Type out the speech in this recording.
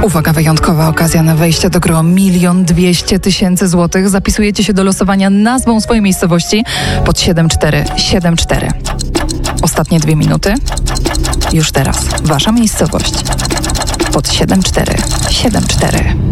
Uwaga, wyjątkowa okazja na wejście do gry o 1 200 000 złotych. Zapisujecie się do losowania nazwą swojej miejscowości pod 7474. Ostatnie 2 minuty. Już teraz wasza miejscowość pod 7474.